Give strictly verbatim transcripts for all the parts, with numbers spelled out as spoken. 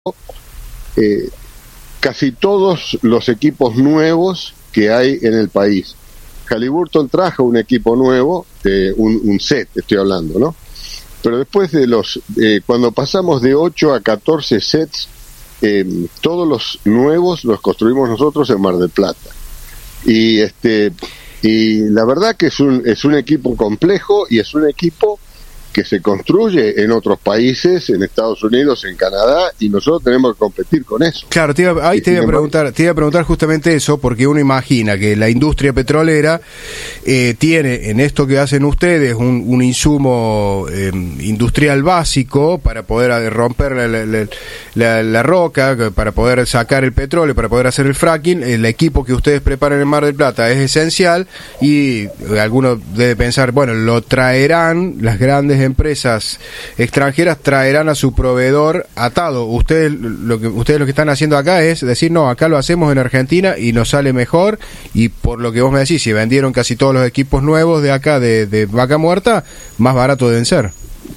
eh, casi todos los equipos nuevos que hay en el país. Halliburton trajo un equipo nuevo, eh, un, un set, estoy hablando, ¿no? Pero después de los, eh, cuando pasamos de ocho a catorce sets, eh, todos los nuevos los construimos nosotros en Mar del Plata. Y este y la verdad que es un es un equipo complejo y es un equipo que se construye en otros países, en Estados Unidos, en Canadá, y nosotros tenemos que competir con eso. Claro, te iba, ahí te iba a preguntar, te iba a preguntar justamente eso, porque uno imagina que la industria petrolera eh, tiene en esto que hacen ustedes un, un insumo eh, industrial básico para poder romper la, la, la, la roca, para poder sacar el petróleo, para poder hacer el fracking. El equipo que ustedes preparan en Mar del Plata es esencial y alguno debe pensar, bueno, lo traerán las grandes empresas extranjeras, traerán a su proveedor atado. Ustedes lo que ustedes lo que están haciendo acá es decir, no, acá lo hacemos en Argentina y nos sale mejor, y por lo que vos me decís, si vendieron casi todos los equipos nuevos de acá de, de Vaca Muerta, más barato deben ser.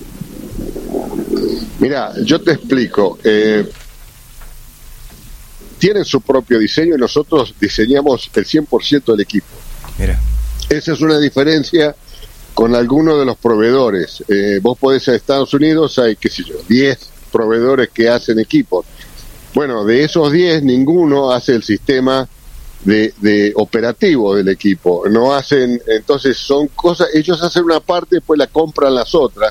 Mira, yo te explico. Eh, tienen su propio diseño y nosotros diseñamos el cien por ciento del equipo. Mira. Esa es una diferencia con algunos de los proveedores. Eh, vos podés a Estados Unidos, hay, qué sé yo, diez proveedores que hacen equipos. Bueno, de esos diez, ninguno hace el sistema de, de operativo del equipo. No hacen, entonces son cosas, ellos hacen una parte, después la compran las otras.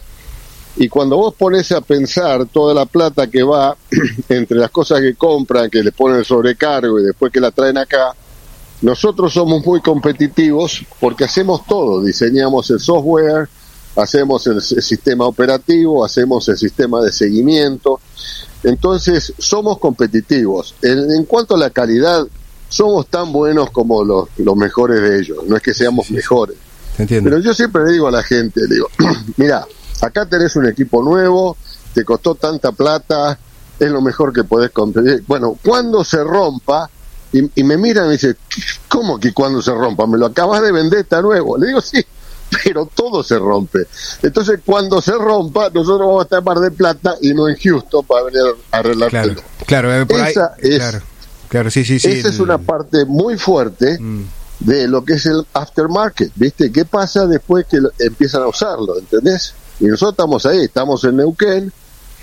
Y cuando vos pones a pensar toda la plata que va entre las cosas que compran, que le ponen el sobrecargo y después que la traen acá, nosotros somos muy competitivos porque hacemos todo, diseñamos el software, hacemos el, el sistema operativo, hacemos el sistema de seguimiento, entonces somos competitivos. En, en cuanto a la calidad, somos tan buenos como los, los mejores de ellos, no es que seamos sí, mejores. Entiendo. Pero yo siempre le digo a la gente, le digo, mira, acá tenés un equipo nuevo, te costó tanta plata, es lo mejor que podés competir. Bueno, cuando se rompa, Y, y me miran y me dicen, ¿cómo que cuando se rompa? ¿Me lo acabas de vender, está nuevo? Le digo, sí, pero todo se rompe. Entonces, cuando se rompa, nosotros vamos a estar en Mar del Plata y no en Houston para venir a arreglártelo. Claro, claro, por esa ahí, es, claro, claro, sí, sí, sí. Esa el... es una parte muy fuerte mm. de lo que es el aftermarket, ¿viste? ¿Qué pasa después que lo, empiezan a usarlo, ¿entendés? Y nosotros estamos ahí, estamos en Neuquén,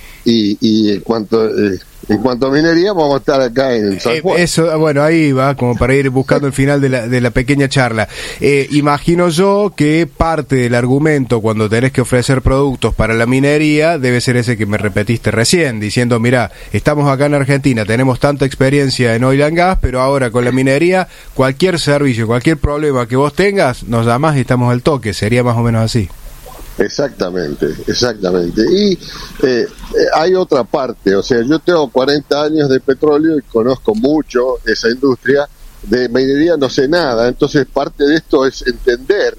y, y en cuanto... Eh, En cuanto a minería, vamos a estar acá en San Juan. Eh, eso, bueno, ahí va, como para ir buscando el final de la, de la pequeña charla. Eh, imagino yo que parte del argumento cuando tenés que ofrecer productos para la minería debe ser ese que me repetiste recién, diciendo, mirá, estamos acá en Argentina, tenemos tanta experiencia en oil and gas, pero ahora con la minería, cualquier servicio, cualquier problema que vos tengas, nos llamás y estamos al toque. Sería más o menos así. Exactamente, exactamente. Y eh, hay otra parte, o sea, yo tengo cuarenta años de petróleo y conozco mucho esa industria, de minería no sé nada, entonces parte de esto es entender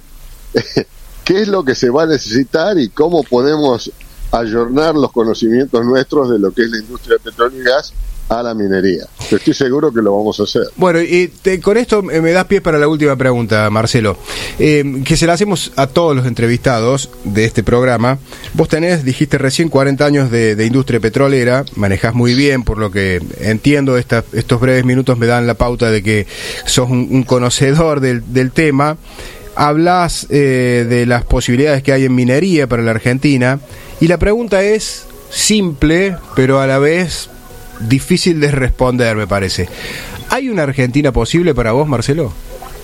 qué es lo que se va a necesitar y cómo podemos ayornar los conocimientos nuestros de lo que es la industria de petróleo y gas a la minería. Estoy seguro que lo vamos a hacer. Bueno, y te, con esto me das pie para la última pregunta, Marcelo, eh, que se la hacemos a todos los entrevistados de este programa. Vos tenés, dijiste recién, cuarenta años de, de industria petrolera, manejás muy bien, por lo que entiendo, esta, estos breves minutos me dan la pauta de que sos un, un conocedor del, del tema. Hablas eh, de las posibilidades que hay en minería para la Argentina, y la pregunta es simple, pero a la vez difícil de responder, me parece. ¿Hay una Argentina posible para vos, Marcelo?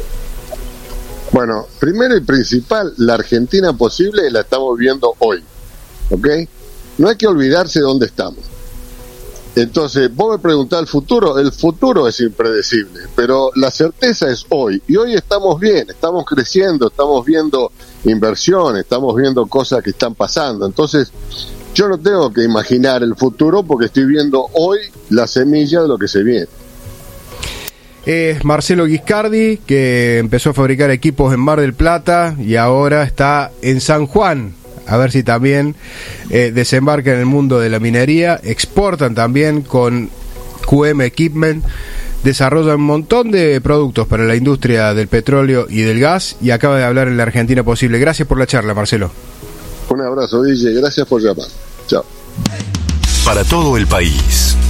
Bueno, primero y principal, la Argentina posible la estamos viendo hoy, ¿ok? No hay que olvidarse de dónde estamos. Entonces, vos me preguntás el futuro, el futuro es impredecible, pero la certeza es hoy, y hoy estamos bien, estamos creciendo, estamos viendo inversión, estamos viendo cosas que están pasando. Entonces, yo no tengo que imaginar el futuro porque estoy viendo hoy la semilla de lo que se viene. Es Marcelo Guiscardi, que empezó a fabricar equipos en Mar del Plata y ahora está en San Juan. A ver si también eh, desembarca en el mundo de la minería. Exportan también con Q M Equipment. Desarrollan un montón de productos para la industria del petróleo y del gas. Y acaba de hablar en la Argentina posible. Gracias por la charla, Marcelo. Un abrazo, D J. Gracias por llamar. Chao. Para todo el país.